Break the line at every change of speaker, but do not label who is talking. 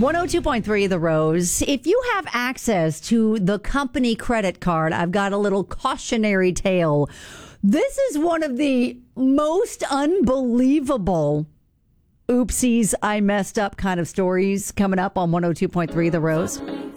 102.3 The Rose. If you have access to the company credit card, I've got a little cautionary tale. This is one of the most unbelievable oopsies, I messed up kind of stories coming up on 102.3 The Rose.